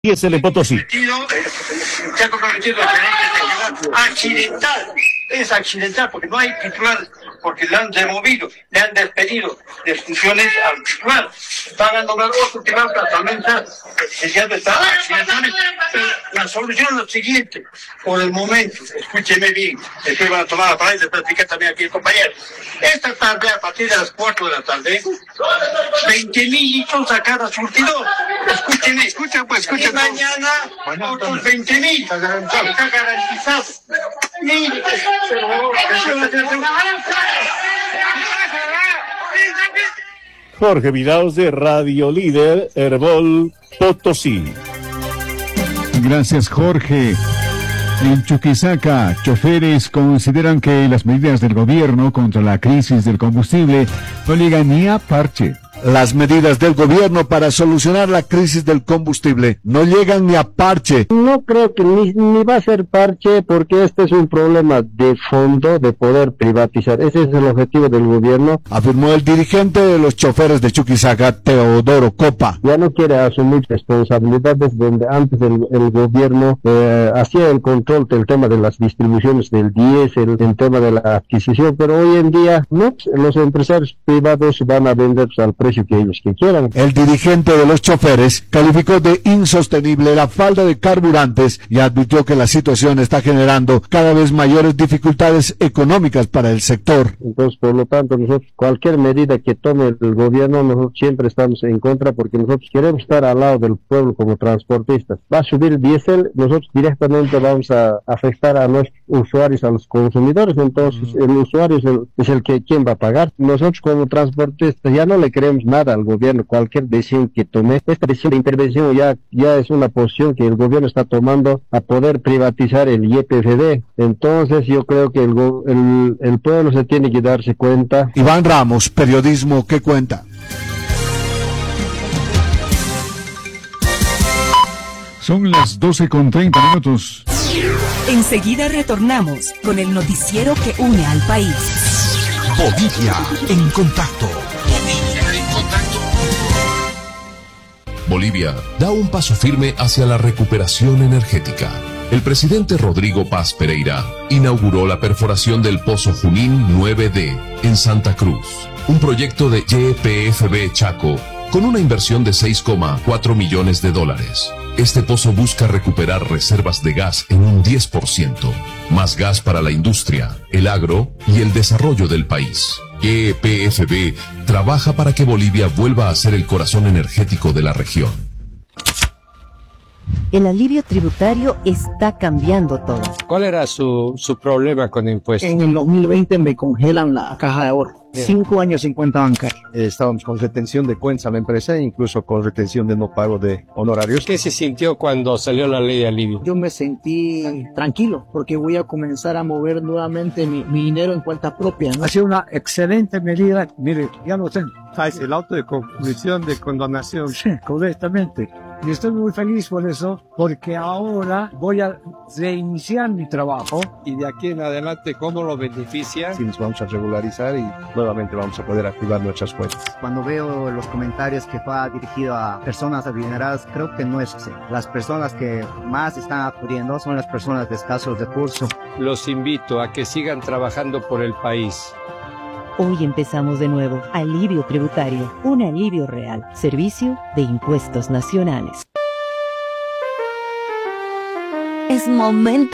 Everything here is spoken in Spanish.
Diésel en Potosí. Se ha comprometido el gerente regional accidental. Es accidental porque no hay titular, porque le han demovido, le han despedido de funciones al titular. Van a nombrar otro titular para también está accidental. La solución es lo siguiente, por el momento, escúcheme bien, después van a tomar la palabra y les explicar también aquí el compañero. Esta tarde, a partir de las 4 de la tarde, 20.000 litros a cada surtidor. Escúchenme, escuchen. Y mañana otros 20.000. Está garantizado. Jorge Viraos de Radio Líder, Herbol, Potosí. Gracias, Jorge. En Chuquisaca, choferes consideran que las medidas del gobierno contra la crisis del combustible no llegan ni a parche. Las medidas del gobierno para solucionar la crisis del combustible no llegan ni a parche. No creo que ni va a ser parche, porque este es un problema de fondo de poder privatizar. Ese es el objetivo del gobierno, afirmó el dirigente de los choferes de Chuquisaca, Teodoro Copa. Ya no quiere asumir responsabilidades donde antes el gobierno hacía el control del tema de las distribuciones del diésel, el tema de la adquisición, pero hoy en día no, los empresarios privados van a vender al precio que ellos quieran. El dirigente de los choferes calificó de insostenible la falta de carburantes y advirtió que la situación está generando cada vez mayores dificultades económicas para el sector. Entonces, por lo tanto, nosotros cualquier medida que tome el gobierno, nosotros siempre estamos en contra, porque nosotros queremos estar al lado del pueblo como transportistas. Va a subir el diésel, nosotros directamente vamos a afectar a nuestros usuarios, a los consumidores. Entonces el usuario es el que quien va a pagar. Nosotros como transportistas ya no le queremos nada al gobierno. Cualquier decisión que tome, esta decisión de intervención ya es una posición que el gobierno está tomando a poder privatizar el YPFD. Entonces yo creo que el pueblo se tiene que darse cuenta. Iván Ramos, periodismo que cuenta. Son las 12:30. Enseguida retornamos con el noticiero que une al país. Bolivia en contacto. Bolivia da un paso firme hacia la recuperación energética. El presidente Rodrigo Paz Pereira inauguró la perforación del Pozo Junín 9D en Santa Cruz, un proyecto de YPFB Chaco con una inversión de $6,4 millones. Este pozo busca recuperar reservas de gas en un 10%, más gas para la industria, el agro y el desarrollo del país. YPFB trabaja para que Bolivia vuelva a ser el corazón energético de la región. El alivio tributario está cambiando todo. ¿Cuál era su problema con impuestos? En el 2020 me congelan la caja de ahorro. 5 años sin cuenta bancaria. Estábamos con retención de cuentas a la empresa e incluso con retención de no pago de honorarios. ¿Qué se sintió cuando salió la ley de alivio? Yo me sentí tranquilo porque voy a comenzar a mover nuevamente mi dinero en cuenta propia, ¿no? Ha sido una excelente medida. Mire, ya lo tengo. Es el auto de conclusión de condonación. Sí, correctamente. Y estoy muy feliz por eso, porque ahora voy a reiniciar mi trabajo. Y de aquí en adelante, ¿cómo lo beneficia? Sí, nos vamos a regularizar y nuevamente vamos a poder activar nuestras cuentas. Cuando veo los comentarios que fue dirigido a personas adineradas, creo que no es así. Las personas que más están acudiendo son las personas de escasos recursos. Los invito a que sigan trabajando por el país. Hoy empezamos de nuevo. Alivio tributario. Un alivio real. Servicio de Impuestos Nacionales. Es momento